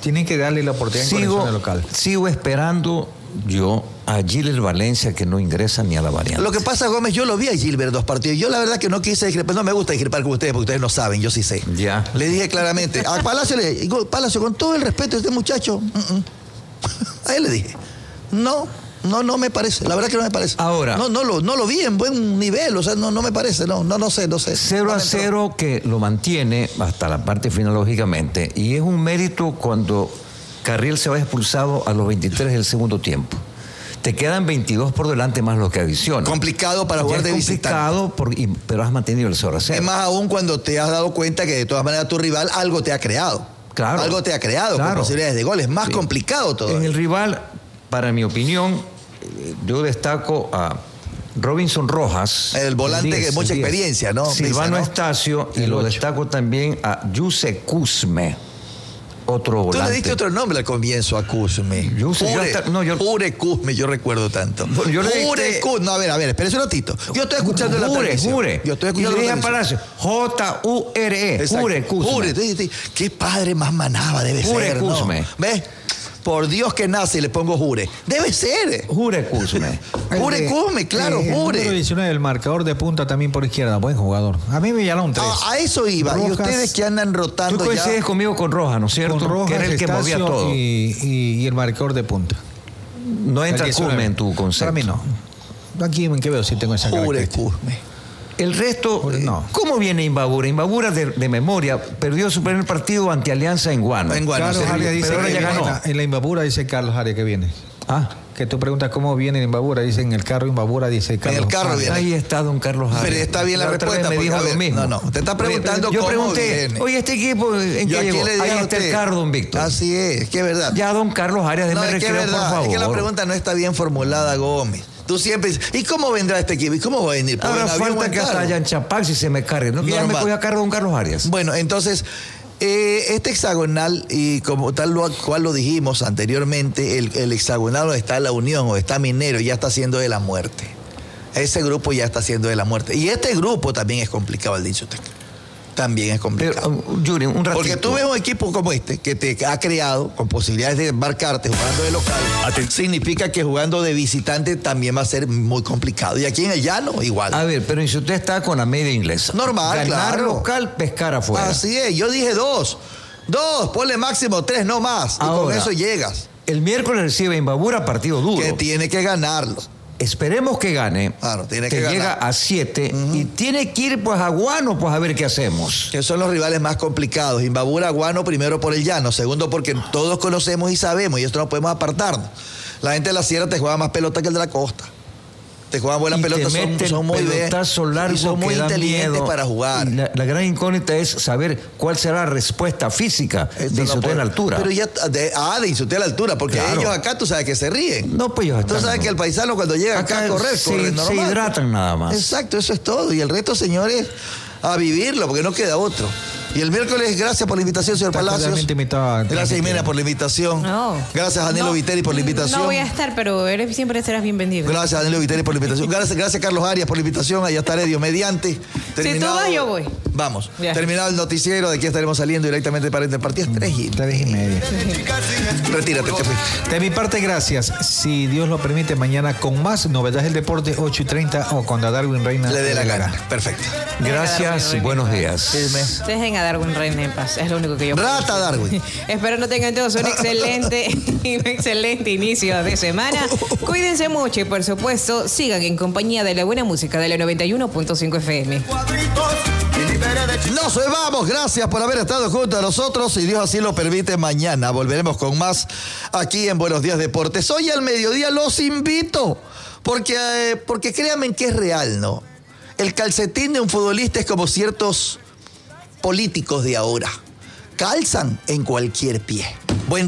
Tienen que darle la oportunidad en Conexión Local. Sigo esperando yo a Gilbert Valencia, que no ingresa ni a la variante. Lo que pasa, Gómez, yo lo vi a Gilbert 2 partidos. Yo la verdad que no quise discrepar, no me gusta discrepar con ustedes, porque ustedes no saben, yo sí sé. Ya. Le dije claramente, a Palacio le dije, Palacio, con todo el respeto de este muchacho, a él le dije, no me parece, la verdad que no me parece. Ahora. No lo vi en buen nivel, o sea, no me parece, no sé. 0-0 que lo mantiene hasta la parte final, lógicamente, y es un mérito cuando Carriel se va expulsado a los 23 del segundo tiempo. Te quedan 22 por delante más lo que adiciona. Complicado para jugar de visitante. Complicado, pero has mantenido el 0-0. Es más aún cuando te has dado cuenta que de todas maneras tu rival algo te ha creado. Claro. Algo te ha creado con posibilidades de gol. Es más complicado todo. En el rival, para mi opinión, yo destaco a Robinson Rojas. El volante que mucha experiencia, ¿no? Silvano Estacio, y lo destaco también a Yuse Cusme. Otro volante. Tú le diste otro nombre al comienzo a Cusme. Jure Cusme, yo recuerdo tanto. Jure Cusme. No, a ver, espérese un ratito. Yo estoy escuchando la transmisión. Jure. Yo estoy escuchando la transmisión. J-U-R-E. Jure Cusme. Jure. Qué padre más manaba debe ser, Jure Cusme. ¿No? ¿Ves? Por Dios que nace y le pongo Jure. Debe ser. Jure Cusme. Jure Cusme, claro, Jure. El número 19, el marcador de punta también por izquierda. Buen jugador. A mí me llama un 3. A eso iba. Rojas, y ustedes que andan rotando. Tú coincides conmigo con Rojas, ¿no es cierto? Con Rojas, que era el que movía todo. Y el marcador de punta. No entra Cusme en tu concepto. Para mí no. Aquí en qué veo si tengo esa Jure característica. Cusme. El resto, no. ¿Cómo viene Imbabura? Imbabura de memoria perdió su primer partido ante Alianza en Guano. Carlos Arias dice pero ahora ya ganó. En la Imbabura dice Carlos Arias que viene. Que tú preguntas cómo viene en Imbabura, dice en el carro Imbabura, dice Carlos. En el carro viene. Ahí está don Carlos Arias. Pero está bien la respuesta. Me dijo lo mismo. No, te está preguntando yo cómo pregunté, viene. oye, este equipo, ¿en qué llegó? Ahí está el carro, don Víctor. Así es que es verdad. Ya don Carlos Arias, déme recreo, por favor. Es que la pregunta no está bien formulada, Gómez. Tú siempre dices, ¿y cómo vendrá este equipo? ¿Y cómo va a venir? Ahora falta que hasta allá en Chapac si se me cargue. No, que ya me coja a cargo don Carlos Arias. Bueno, entonces, este hexagonal, y como tal cual lo dijimos anteriormente, el hexagonal donde está la Unión o está Minero, ya está haciendo de la muerte. Ese grupo ya está haciendo de la muerte. Y este grupo también es complicado, el dicho. También es complicado. Pero, Yuri, un ratito. Porque tú ves un equipo como este que te ha creado con posibilidades de embarcarte jugando de local. Significa que jugando de visitante también va a ser muy complicado. Y aquí en el llano, igual. A ver, pero si usted está con la media inglesa. Normal, ganar claro. Local, pescar afuera. Así es. Yo dije 2. 2, ponle máximo 3, no más. Ahora, y con eso llegas. El miércoles recibe Imbabura partido duro. Que tiene que ganarlo. Esperemos que gane. Claro, tiene que ganar. Llega a 7 y tiene que ir pues a Guano, pues a ver qué hacemos. Que son los rivales más complicados. Imbabura, Guano, primero por el llano, segundo porque todos conocemos y sabemos, y esto no podemos apartarnos. La gente de la sierra te juega más pelota que el de la costa. Te juegan buenas pelotas, son muy bien. Y son muy inteligentes para jugar. La gran incógnita es saber cuál será la respuesta física de Insuté a la altura. Pero ya, de Insuté a la altura, porque ellos acá tú sabes que se ríen. No, pues ellos acá. Tú sabes que el paisano cuando llega acá a correr, se hidratan nada más. Exacto, eso es todo. Y el resto, señores, a vivirlo, porque no queda otro. Y el miércoles, gracias por la invitación, señor Palacios. Gracias, Jimena, por la invitación. No. Gracias, Danilo Viteri, por la invitación. No voy a estar, pero siempre serás bienvenido. Gracias, Danilo Viteri, por la invitación. Gracias, Carlos Arias, por la invitación. Allá estaré, Dios mediante. Si tú vas, yo voy. Vamos. Ya. Terminado el noticiero, de aquí estaremos saliendo directamente para el partido. 3:30. Retírate, De mi parte, gracias. Si Dios lo permite, mañana con más novedades del deporte, 8:30 o cuando a Darwin Reina le dé la gana. Perfecto. Gracias, buenos días. Dejen a Darwin Reina en paz, es lo único que yo puedo Rata decir. Darwin. Espero no tengan todos un excelente inicio de semana. Cuídense mucho y por supuesto sigan en compañía de la buena música de la 91.5 FM. Nos vamos, gracias por haber estado junto a nosotros. Si Dios así lo permite, mañana volveremos con más aquí en Buenos Días Deportes. Hoy al mediodía los invito, porque créanme que es real, ¿no? El calcetín de un futbolista es como ciertos políticos de ahora. Calzan en cualquier pie.